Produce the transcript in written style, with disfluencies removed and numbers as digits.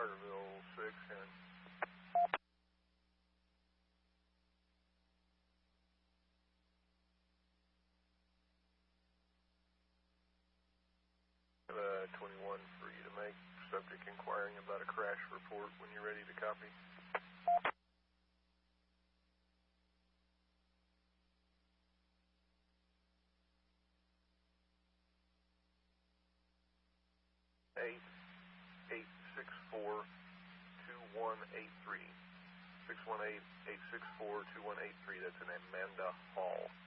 Carterville 6 and 21 for you to make. Subject inquiring about a crash report when you're ready to copy. Eight 618-864-2183. 618-864-2183. That's in Amanda Hall.